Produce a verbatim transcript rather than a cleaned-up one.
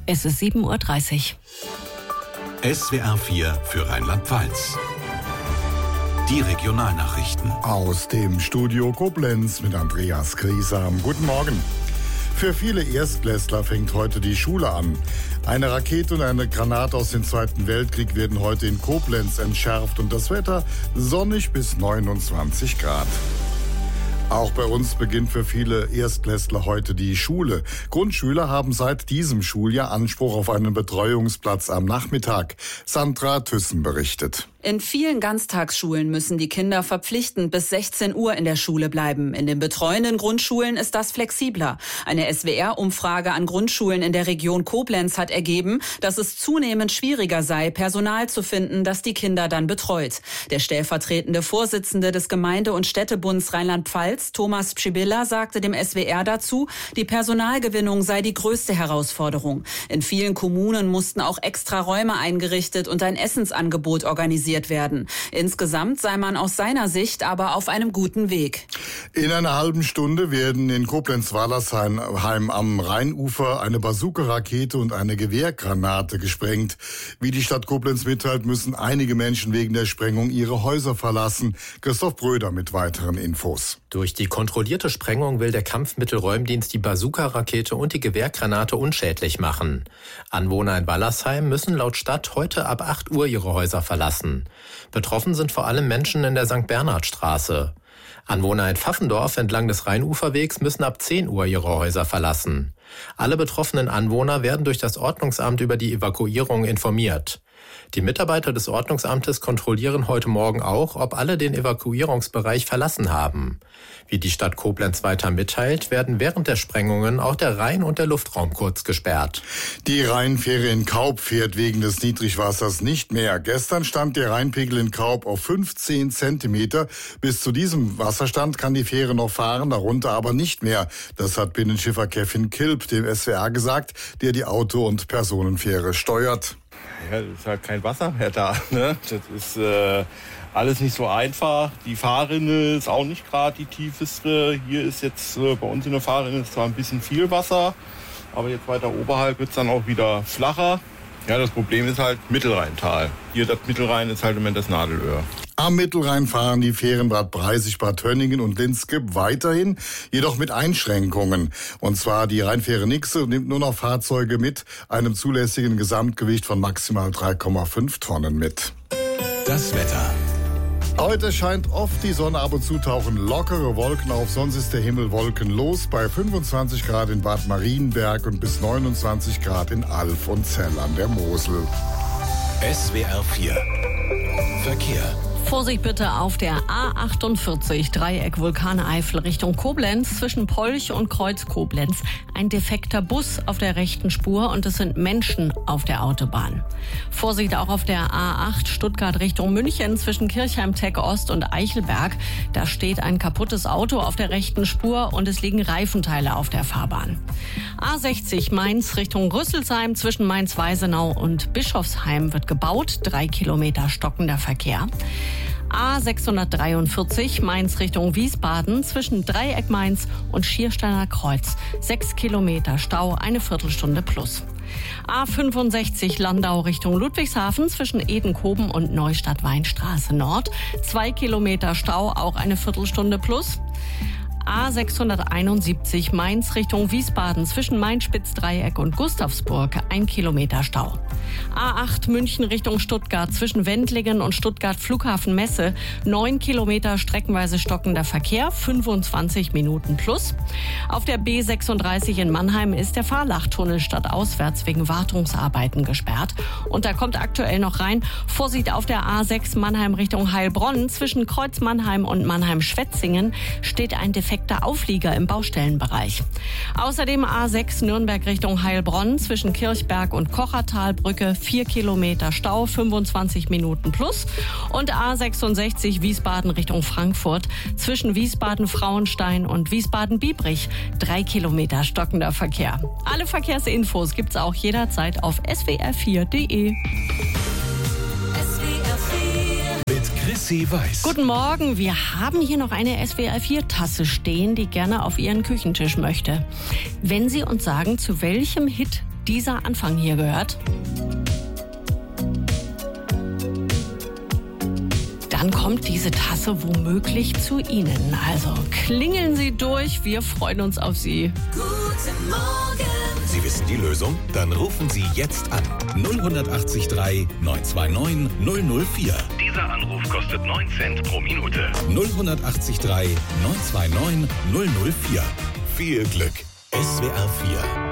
Es ist sieben Uhr dreißig. S W R vier für Rheinland-Pfalz. Die Regionalnachrichten. Aus dem Studio Koblenz mit Andreas Griesam. Guten Morgen. Für viele Erstklässler fängt heute die Schule an. Eine Rakete und eine Granate aus dem Zweiten Weltkrieg werden heute in Koblenz entschärft und das Wetter sonnig bis neunundzwanzig Grad. Auch bei uns beginnt für viele Erstklässler heute die Schule. Grundschüler haben seit diesem Schuljahr Anspruch auf einen Betreuungsplatz am Nachmittag. Sandra Thyssen berichtet. In vielen Ganztagsschulen müssen die Kinder verpflichtend bis sechzehn Uhr in der Schule bleiben. In den betreuenden Grundschulen ist das flexibler. Eine S W R-Umfrage an Grundschulen in der Region Koblenz hat ergeben, dass es zunehmend schwieriger sei, Personal zu finden, das die Kinder dann betreut. Der stellvertretende Vorsitzende des Gemeinde- und Städtebunds Rheinland-Pfalz, Thomas Pschibilla, sagte dem S W R dazu, die Personalgewinnung sei die größte Herausforderung. In vielen Kommunen mussten auch extra Räume eingerichtet und ein Essensangebot organisiert werden. Insgesamt sei man aus seiner Sicht aber auf einem guten Weg. In einer halben Stunde werden in Koblenz-Wallersheim am Rheinufer eine Bazooka-Rakete und eine Gewehrgranate gesprengt. Wie die Stadt Koblenz mitteilt, müssen einige Menschen wegen der Sprengung ihre Häuser verlassen. Christoph Bröder mit weiteren Infos. Durch die kontrollierte Sprengung will der Kampfmittelräumdienst die Bazooka-Rakete und die Gewehrgranate unschädlich machen. Anwohner in Wallersheim müssen laut Stadt heute ab acht Uhr ihre Häuser verlassen. Betroffen sind vor allem Menschen in der Sankt Bernhard-Straße. Anwohner in Pfaffendorf entlang des Rheinuferwegs müssen ab zehn Uhr ihre Häuser verlassen. Alle betroffenen Anwohner werden durch das Ordnungsamt über die Evakuierung informiert. Die Mitarbeiter des Ordnungsamtes kontrollieren heute Morgen auch, ob alle den Evakuierungsbereich verlassen haben. Wie die Stadt Koblenz weiter mitteilt, werden während der Sprengungen auch der Rhein- und der Luftraum kurz gesperrt. Die Rheinfähre in Kaub fährt wegen des Niedrigwassers nicht mehr. Gestern stand der Rheinpegel in Kaub auf fünfzehn Zentimeter. Bis zu diesem Wasserstand kann die Fähre noch fahren, darunter aber nicht mehr. Das hat Binnenschiffer Kevin Kilp dem S W R gesagt, der die Auto- und Personenfähre steuert. Ja, es ist halt kein Wasser mehr da. Ne? Das ist äh, alles nicht so einfach. Die Fahrrinne ist auch nicht gerade die tiefeste. Hier ist jetzt äh, bei uns in der Fahrrinne ist zwar ein bisschen viel Wasser, aber jetzt weiter oberhalb wird es dann auch wieder flacher. Ja, das Problem ist halt Mittelrheintal. Hier das Mittelrhein ist halt im Moment das Nadelöhr. Am Mittelrhein fahren die Fähren Bad Breisig, Bad Tönningen und Linskip weiterhin, jedoch mit Einschränkungen. Und zwar die Rheinfähre Nixe nimmt nur noch Fahrzeuge mit einem zulässigen Gesamtgewicht von maximal drei Komma fünf Tonnen mit. Das Wetter. Heute scheint oft die Sonne, ab und zu tauchen lockere Wolken auf, sonst ist der Himmel wolkenlos bei fünfundzwanzig Grad in Bad Marienberg und bis neunundzwanzig Grad in Alf und Zell an der Mosel. S W R vier Verkehr. Vorsicht bitte auf der A achtundvierzig, Dreieck Vulkaneifel Richtung Koblenz zwischen Polch und Kreuz Koblenz. Ein defekter Bus auf der rechten Spur und es sind Menschen auf der Autobahn. Vorsicht auch auf der A acht Stuttgart Richtung München zwischen Kirchheim-Tech Ost und Eichelberg. Da steht ein kaputtes Auto auf der rechten Spur und es liegen Reifenteile auf der Fahrbahn. A sechzig Mainz Richtung Rüsselsheim zwischen Mainz-Weisenau und Bischofsheim wird gebaut. Drei Kilometer stockender Verkehr. A sechshundertdreiundvierzig Mainz Richtung Wiesbaden zwischen Dreieck Mainz und Schiersteiner Kreuz. Sechs Kilometer Stau, eine Viertelstunde plus. A fünfundsechzig Landau Richtung Ludwigshafen zwischen Edenkoben und Neustadt-Weinstraße Nord. Zwei Kilometer Stau, auch eine Viertelstunde plus. A sechshunderteinundsiebzig Mainz Richtung Wiesbaden zwischen Main-Spitz-Dreieck und Gustavsburg. Ein Kilometer Stau. A acht München Richtung Stuttgart zwischen Wendlingen und Stuttgart Flughafen Messe. Neun Kilometer streckenweise stockender Verkehr, fünfundzwanzig Minuten plus. Auf der B sechsunddreißig in Mannheim ist der Fahrlachtunnel stadtauswärts wegen Wartungsarbeiten gesperrt. Und da kommt aktuell noch rein, Vorsicht auf der A sechs Mannheim Richtung Heilbronn. Zwischen Kreuz Mannheim und Mannheim-Schwetzingen steht ein defekter Auflieger im Baustellenbereich. Außerdem A sechs Nürnberg Richtung Heilbronn zwischen Kirchberg und Kochertalbrücke. Vier Kilometer Stau, fünfundzwanzig Minuten plus. Und A sechsundsechzig Wiesbaden Richtung Frankfurt zwischen Wiesbaden-Frauenstein und Wiesbaden-Biebrich. Drei Kilometer stockender Verkehr. Alle Verkehrsinfos gibt's auch jederzeit auf s w r vier punkt d e. Chrissy Weiß. Guten Morgen, wir haben hier noch eine S W R vier Tasse stehen, die gerne auf Ihren Küchentisch möchte. Wenn Sie uns sagen, zu welchem Hit dieser Anfang hier gehört? Dann kommt diese Tasse womöglich zu Ihnen. Also klingeln Sie durch, wir freuen uns auf Sie. Guten Morgen! Sie wissen die Lösung? Dann rufen Sie jetzt an. null acht drei neun zwei neun null null vier. Dieser Anruf kostet neun Cent pro Minute. null acht drei neun zwei neun null null vier. Viel Glück. S W R vier.